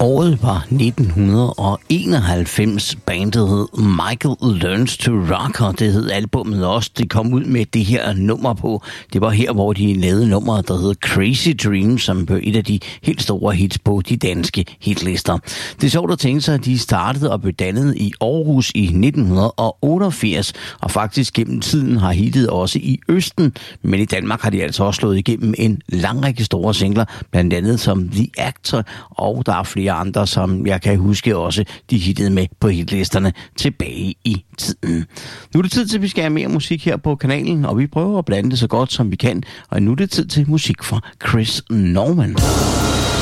Året var 1991. Bandet hed Michael Learns to Rock, og det hed albumet også. Det kom ud med det her nummer på. Det var her, hvor de lavede nummeret, der hed Crazy Dream, som blev et af de helt store hits på de danske hitlister. Det er sjovt at tænke sig, at de startede og blev dannet i Aarhus i 1988, og faktisk gennem tiden har hittet også i Østen, men i Danmark har de altså også slået igennem en lang række store singler, blandt andet som The Actor, og der er flere andre, som jeg kan huske også, de hittede med på hitlisterne tilbage i tiden. Nu er det tid til, at vi skal have mere musik her på kanalen, og vi prøver at blande det så godt som vi kan, og nu er det tid til musik fra Chris Norman.